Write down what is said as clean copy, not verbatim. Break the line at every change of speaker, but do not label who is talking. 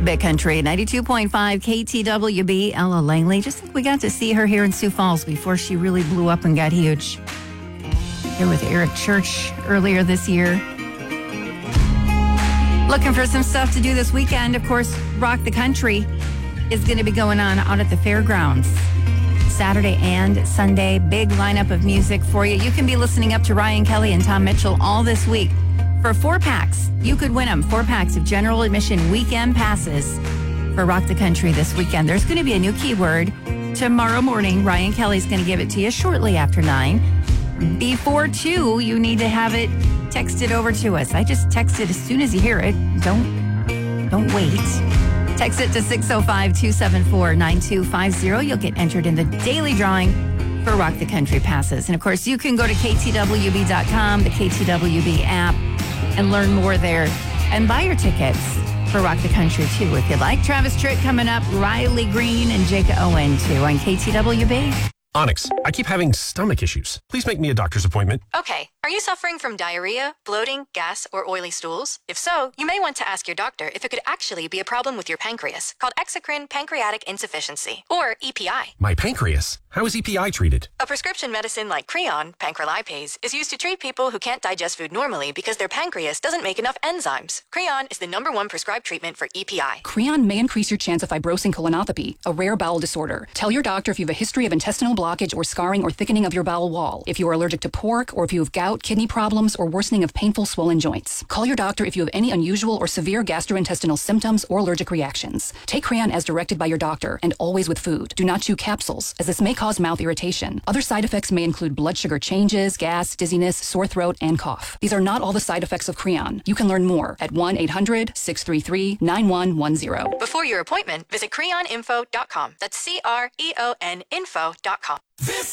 Big Country, 92.5 KTWB, Ella Langley. Just think we got to see her here in Sioux Falls before she really blew up and got huge. Here with Eric Church earlier this year. Looking for some stuff to do this weekend. Of course, Rock the Country is going to be going on out at the fairgrounds. Saturday and Sunday, big lineup of music for you. You can be listening up to Ryan Kelly and Tom Mitchell all this week. For 4-packs, you could win them. 4-packs of general admission weekend passes for Rock the Country this weekend. There's going to be a new keyword tomorrow morning. Ryan Kelly's going to give it to you shortly after 9. Before 2, you need to have it texted over to us. I just text it as soon as you hear it. Don't wait. Text it to 605-274-9250. You'll get entered in the daily drawing for Rock the Country passes. And of course, you can go to ktwb.com, the KTWB app, and learn more there and buy your tickets for Rock the Country too if you'd like. Travis Tritt coming up, Riley Green and Jake Owen too on KTWB.
Onyx, I keep having stomach issues. Please make me a doctor's appointment.
Okay. Are you suffering from diarrhea, bloating, gas, or oily stools? If so, you may want to ask your doctor if it could actually be a problem with your pancreas, called exocrine pancreatic insufficiency, or EPI.
My pancreas? How is EPI treated?
A prescription medicine like Creon, pancrelipase, is used to treat people who can't digest food normally because their pancreas doesn't make enough enzymes. Creon is the #1 prescribed treatment for EPI.
Creon may increase your chance of fibrosing colonopathy, a rare bowel disorder. Tell your doctor if you have a history of intestinal blockage or scarring or thickening of your bowel wall, if you are allergic to pork, or if you have gout, kidney problems, or worsening of painful swollen joints. Call your doctor if you have any unusual or severe gastrointestinal symptoms or allergic reactions. Take Creon as directed by your doctor and always with food. Do not chew capsules, as this may cause mouth irritation. Other side effects may include blood sugar changes, gas, dizziness, sore throat, and cough. These are not all the side effects of Creon. You can learn more at 1-800-633-9110.
Before your appointment, visit creoninfo.com. That's CREON info.com.